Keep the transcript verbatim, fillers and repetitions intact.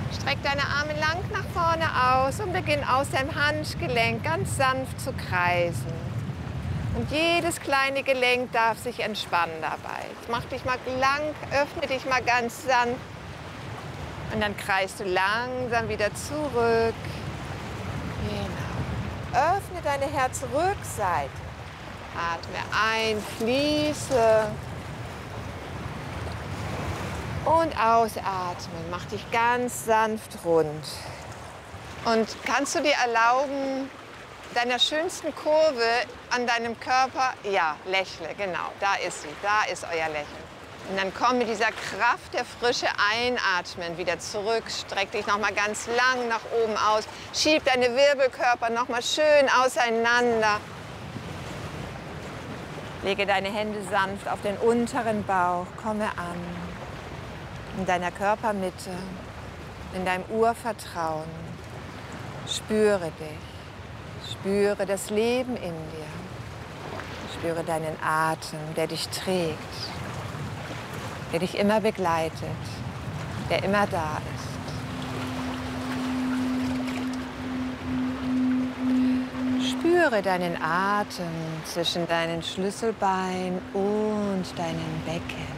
Streck deine Arme lang nach vorne aus und beginn aus deinem Handgelenk ganz sanft zu kreisen. Und jedes kleine Gelenk darf sich entspannen dabei. Jetzt mach dich mal lang, öffne dich mal ganz sanft. Und dann kreist du langsam wieder zurück. Genau. Öffne deine Herzrückseite. Atme ein, fließe. Und ausatmen. Mach dich ganz sanft rund. Und kannst du dir erlauben, deiner schönsten Kurve an deinem Körper, ja, lächle, genau, da ist sie, da ist euer Lächeln. Und dann komm mit dieser Kraft der Frische einatmen, wieder zurück, streck dich noch mal ganz lang nach oben aus, schieb deine Wirbelkörper noch mal schön auseinander. Lege deine Hände sanft auf den unteren Bauch, komme an. In deiner Körpermitte, in deinem Urvertrauen. Spüre dich, spüre das Leben in dir. Spüre deinen Atem, der dich trägt, der dich immer begleitet, der immer da ist. Spüre deinen Atem zwischen deinen Schlüsselbeinen und deinem Becken.